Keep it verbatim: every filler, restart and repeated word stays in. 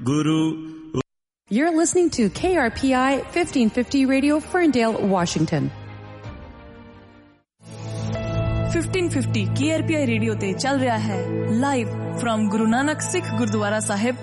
Guru. You're listening to K R P I fifteen fifty Radio, Ferndale, Washington. fifteen fifty K R P I radio ते चल रहा है live from Guru Nanak Sikh gurdwara Sahib